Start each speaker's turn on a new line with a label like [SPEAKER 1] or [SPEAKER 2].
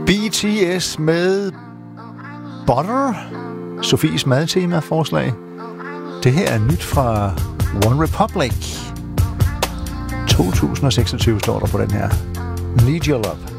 [SPEAKER 1] BTS med Butter. Sofies madtema-forslag. Det her er nyt fra One Republic. 2026 står der på den her. Need Your Love.